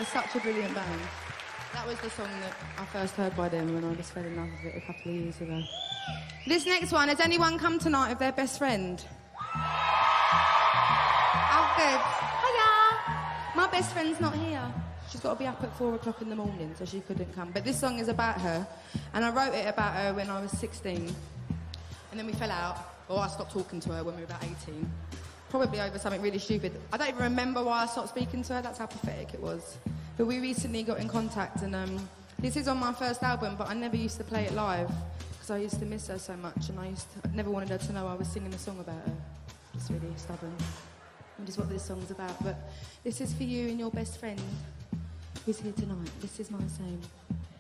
They're such a brilliant band. That was the song that I first heard by them when I just fell in love with it a couple of years ago. This next one, has anyone come tonight with their best friend? Oh, good. Hiya! My best friend's not here. She's got to be up at 4 o'clock in the morning, so she couldn't come. But this song is about her, and I wrote it about her when I was 16. And then we fell out, or I stopped talking to her when we were about 18. Probably over something really stupid. I don't even remember why I stopped speaking to her, that's how pathetic it was. But we recently got in contact, and this is on my first album, but I never used to play it live, because I used to miss her so much, and I never wanted her to know I was singing a song about her. It's really stubborn. Which is what this song's about. But this is for you and your best friend who's here tonight. This is my same.